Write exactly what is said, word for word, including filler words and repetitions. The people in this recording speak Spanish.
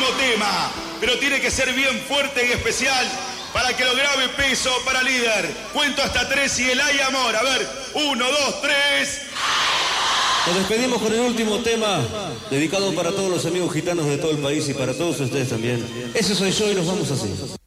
tema, pero tiene que ser bien fuerte y especial para que lo grabe Peso para Líder. Cuento hasta tres y el hay amor. A ver, uno, dos, tres. Nos despedimos con el último tema, dedicado para todos los amigos gitanos de todo el país y para todos ustedes también. Ese soy yo y nos vamos así.